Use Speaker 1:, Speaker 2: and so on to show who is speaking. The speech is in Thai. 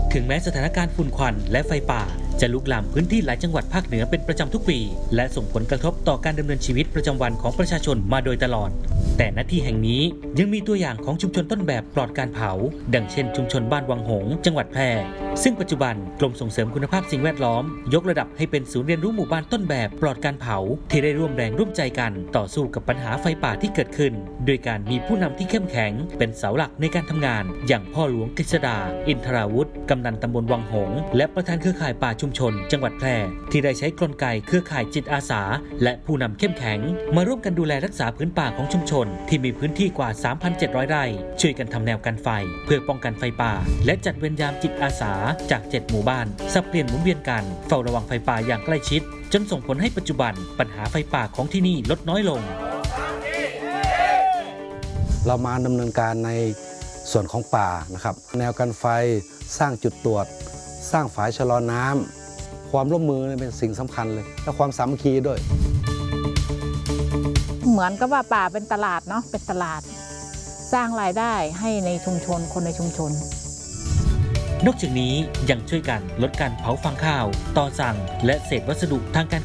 Speaker 1: ถึงแม้สถานการณ์ฝุ่นควันและไฟป่าจะลุกลามพื้นที่หลายจังหวัดภาคเหนือเป็นประจำทุกปีและส่งผลกระทบต่อการดำเนินชีวิตประจำวันของประชาชนมาโดยตลอดแต่ณที่แห่งนี้ยังมีตัวอย่างของชุมชนต้นแบบปลอดการเผาดังเช่นชุมชนบ้านวังหงส์จังหวัดแพร่ซึ่งปัจจุบันกรมส่งเสริมคุณภาพสิ่งแวดล้อมยกระดับให้เป็นศูนย์เรียนรู้หมู่บ้านต้นแบบปลอดการเผาที่ได้ร่วมแรงร่วมใจกันต่อสู้กับปัญหาไฟป่าที่เกิดขึ้นโดยการมีผู้นำที่เข้มแข็งเป็นเสาหลักในการทำงานอย่างพ่อหลวงกฤษดาอินทราวุฒิกำนันตำบลวังหงส์และประธานเครือข่ายป่าชุมชนจังหวัดแพร่ที่ได้ใช้กลไกเครือข่ายจิตอาสาและผู้นำเข้มแข็งมาร่วมกันดูแลรักษาพื้นป่าของชุมชนที่มีพื้นที่กว่า 3,700 ไร่ช่วยกันทำแนวกันไฟเพื่อป้องกันไฟป่าและจัดเวรยามจิตอาสาจาก7หมู่บ้านสับเปลี่ยนหมุนเวียนกันเฝ้าระวังไฟป่าอย่างใกล้ชิดจนส่งผลให้ปัจจุบันปัญหาไฟป่าของที่นี่ลดน้อยลง
Speaker 2: เรามาดำเนินการในส่วนของป่านะครับแนวกันไฟสร้างจุดตรวจสร้างฝายชะลอน้ำความร่วมมือเป็นสิ่งสำคัญเลยและความสามัคคีด้วย
Speaker 3: เหมือนกับว่าป่าเป็นตลาดเนาะเป็นตลาดสร้างรายได้ให้ในชุมชนคนในชุมชน
Speaker 1: นอกจากนี้ยังช่วยกันลดการเผาฟางข้าวต่อสั่งและเศษวัสดุทางการ